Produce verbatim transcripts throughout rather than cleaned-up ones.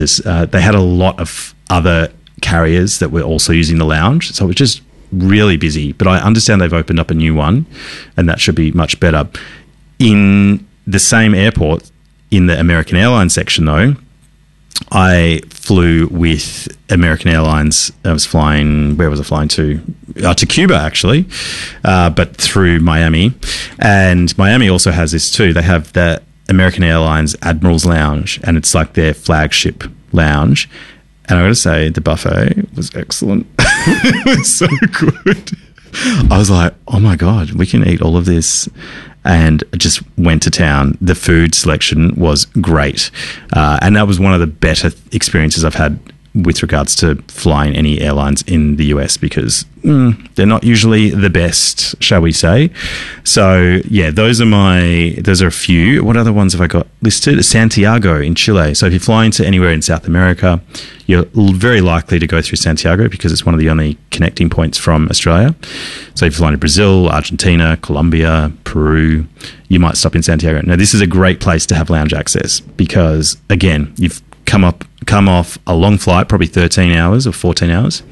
Uh, they had a lot of other carriers that were also using the lounge, so it was just really busy. But I understand they've opened up a new one, and that should be much better. In the same airport, in the American Airlines section, though, I flew with American Airlines. I was flying, where was I flying to? Uh, to Cuba, actually, uh, but through Miami. And Miami also has this too. They have the American Airlines Admiral's Lounge, and it's like their flagship lounge. And I got to say, the buffet was excellent. It was so good. I was like, oh my God, we can eat all of this. And just went to town. The food selection was great. Uh, and that was one of the better experiences I've had with regards to flying any airlines in the U S, because mm, they're not usually the best, shall we say. So, yeah, those are my, those are a few. What other ones have I got listed? Santiago in Chile. So if you're flying to anywhere in South America, you're very likely to go through Santiago because it's one of the only connecting points from Australia. So if you're flying to Brazil, Argentina, Colombia, Peru, you might stop in Santiago. Now, this is a great place to have lounge access because, again, you've come up, come off a long flight, probably thirteen hours or fourteen hours,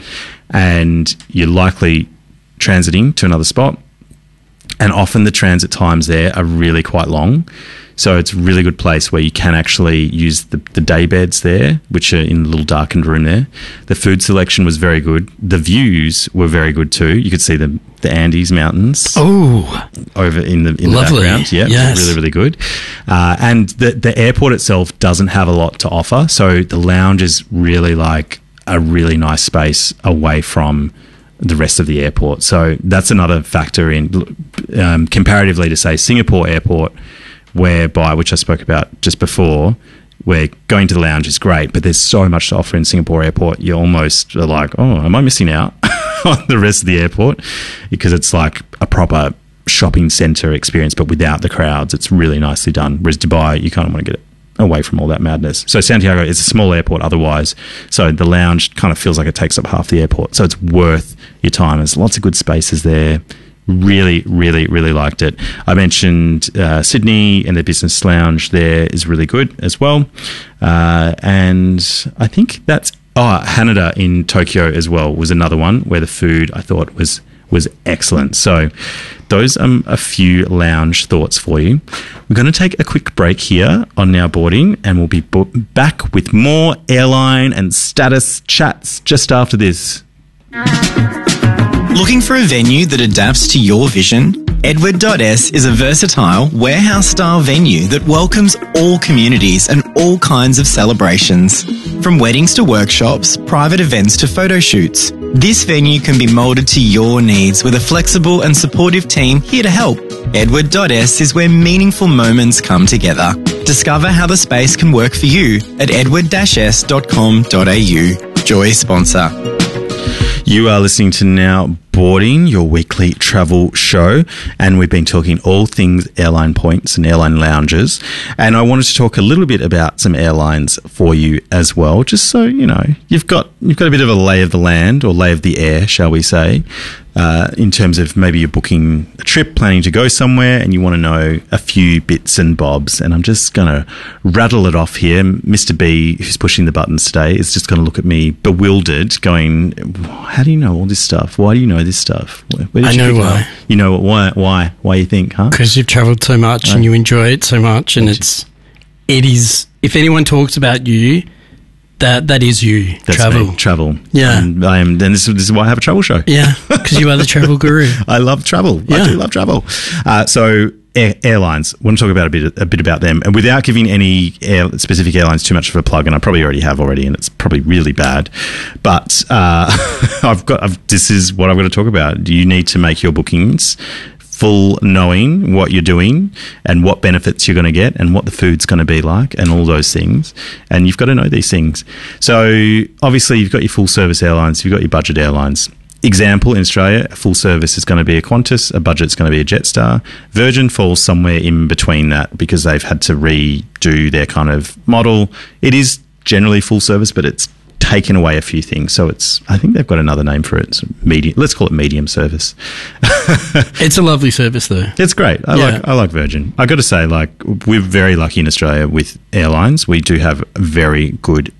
and you're likely transiting to another spot. And often the transit times there are really quite long. So it's a really good place where you can actually use the, the day beds there, which are in the little darkened room there. The food selection was very good. The views were very good too. You could see the, the Andes Mountains. Oh, over in the in lovely. the background. Yeah, yes. Really, really good. Uh, and the, the airport itself doesn't have a lot to offer. So the lounge is really like a really nice space away from the rest of the airport. So that's another factor in um, comparatively to, say, Singapore Airport, whereby, which I spoke about just before, where going to the lounge is great, but there's so much to offer in Singapore Airport. You almost are like, oh, am I missing out on the rest of the airport? Because it's like a proper shopping centre experience, but without the crowds. It's really nicely done. Whereas Dubai, you kind of want to get it away from all that madness. So Santiago is a small airport otherwise, so the lounge kind of feels like it takes up half the airport. So it's worth your time. There's lots of good spaces there. Really, really, really liked it. I mentioned uh, Sydney, and the business lounge there is really good as well. Uh, and I think that's, oh, Haneda in Tokyo as well was another one where the food I thought was was excellent. So those are a few lounge thoughts for you. We're going to take a quick break here on Now Boarding, and we'll be bo- back with more airline and status chats just after this. Looking for a venue that adapts to your vision? Edward dot S is a versatile, warehouse-style venue that welcomes all communities and all kinds of celebrations. From weddings to workshops, private events to photo shoots, this venue can be moulded to your needs with a flexible and supportive team here to help. Edward dot S is where meaningful moments come together. Discover how the space can work for you at edward dash s dot com dot a u. Joy sponsor. You are listening to Now Boarding, your weekly travel show, and we've been talking all things airline points and airline lounges. And I wanted to talk a little bit about some airlines for you as well, just so you know you've got you've got a bit of a lay of the land, or lay of the air, shall we say, uh, in terms of maybe you're booking a trip, planning to go somewhere, and you want to know a few bits and bobs. And I'm just going to rattle it off here. Mister B, who's pushing the buttons today, is just going to look at me bewildered, going, "How do you know all this stuff? Why do you know this stuff? Where, where did I you know pick it why. up? You know why? Why? Why you think? Huh? Because you've travelled so much Right. and you enjoy it so much, and it's it is. If anyone talks about you, that that is you. That's travel, me. Travel. Yeah. And I am. Then this, this is why I have a travel show. yeah, because you are the travel guru. I love travel. I Yeah. do love travel. Uh, so air, airlines. I want to talk about a bit a bit about them, and without giving any air, specific airlines too much of a plug, and I probably already have already, and it's probably really bad. But uh, I've got. I've, this is what I'm going to talk about. You need to make your bookings full knowing what you're doing and what benefits you're going to get and what the food's going to be like and all those things. And you've got to know these things. So obviously you've got your full service airlines, you've got your budget airlines. Example, in Australia, a full service is going to be a Qantas, a budget's going to be a Jetstar. Virgin falls somewhere in between that because they've had to redo their kind of model. It is generally full service, but it's taken away a few things. So it's, I think they've got another name for it. It's medium, let's call it medium service. It's a lovely service though. It's great. I Yeah. like I like Virgin. I got to say, like, we're very lucky in Australia with airlines. We do have very good